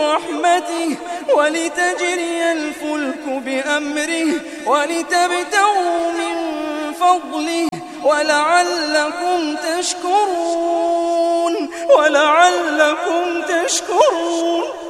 رحمته ولتجري الفلك بأمره ولتبتغوا من فضله ولعلكم تشكرون